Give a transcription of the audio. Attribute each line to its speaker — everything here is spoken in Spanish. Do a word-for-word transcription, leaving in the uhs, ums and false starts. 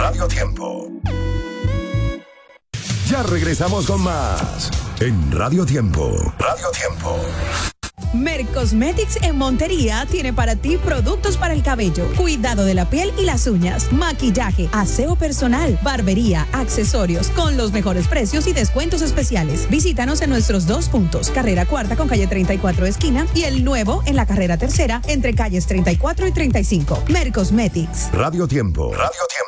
Speaker 1: Radio Tiempo. Ya regresamos con más en Radio Tiempo. Radio Tiempo.
Speaker 2: Mercosmetics en Montería tiene para ti productos para el cabello, cuidado de la piel y las uñas, maquillaje, aseo personal, barbería, accesorios, con los mejores precios y descuentos especiales. Visítanos en nuestros dos puntos, carrera cuarta con calle treinta y cuatro esquina y el nuevo en la carrera tercera entre calles treinta y cuatro y treinta y cinco. Mercosmetics.
Speaker 1: Radio Tiempo. Radio Tiempo.